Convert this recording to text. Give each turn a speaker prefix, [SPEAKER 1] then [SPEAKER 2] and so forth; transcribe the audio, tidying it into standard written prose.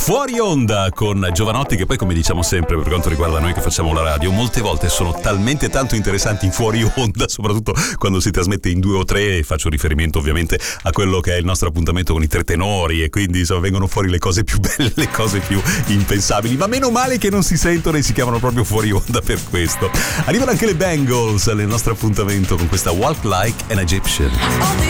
[SPEAKER 1] Fuori onda con Giovanotti, che poi, come diciamo sempre per quanto riguarda noi che facciamo la radio, molte volte sono talmente tanto interessanti in fuori onda, soprattutto quando si trasmette in 2 o 3, e faccio riferimento ovviamente a quello che è il nostro appuntamento con i 3 tenori, e quindi insomma vengono fuori le cose più belle, le cose più impensabili, ma meno male che non si sentono e si chiamano proprio fuori onda per questo. Arrivano anche le Bangles nel nostro appuntamento con questa Walk Like an Egyptian.